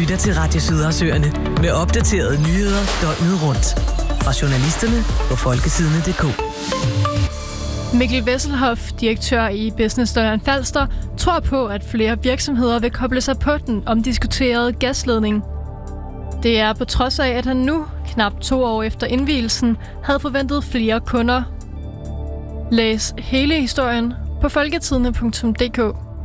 lytter til Radio Sydersøerne med opdaterede nyheder døgnet rundt. Fra journalisterne på folketidene.dk. Mikkel Wesselhoff, direktør i Business Lolland-Falster, tror på, at flere virksomheder vil koble sig på den omdiskuterede gasledning. Det er på trods af, at han nu, knap 2 år efter indvielsen, havde forventet flere kunder. Læs hele historien på folketidene.dk.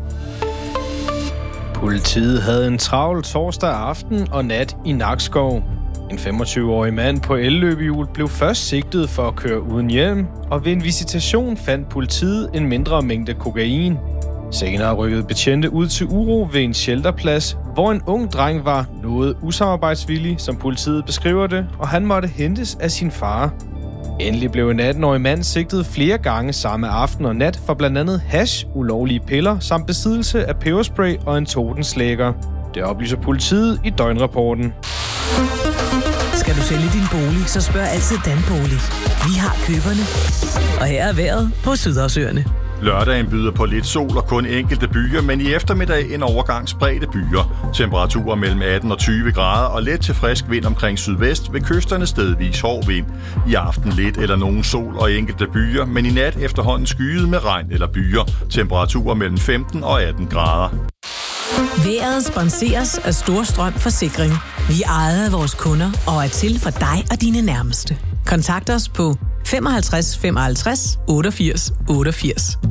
Politiet havde en travl torsdag aften og nat i Nakskov. En 25-årig mand på elløbehjul blev først sigtet for at køre uden hjelm, og ved en visitation fandt politiet en mindre mængde kokain. Senere rykkede betjente ud til uro ved en shelterplads, hvor en ung dreng var noget usamarbejdsvillig, som politiet beskriver det, og han måtte hentes af sin far. Endelig blev en 18-årig mand sigtet flere gange samme aften og nat for blandt andet hash, ulovlige piller samt besiddelse af peberspray og en totenslægger. Det oplyser politiet i døgnrapporten. Skal du sælge din bolig, så spørg altid Danbolig. Vi har køberne. Og her er vejret på Sydersøerne. Lørdagen byder på lidt sol og kun enkelte byer, men i eftermiddag en overgang spredte byer. Temperaturer mellem 18 og 20 grader og let til frisk vind omkring sydvest, ved kysterne stedvis hård vind. I aften lidt eller nogen sol og enkelte byer, men i nat efterhånden skyet med regn eller byer. Temperaturer mellem 15 og 18 grader. Vejret sponseres af Storstrøm Forsikring. Vi er ejet af vores kunder og er til for dig og dine nærmeste. Kontakt os på 55 55 88 88.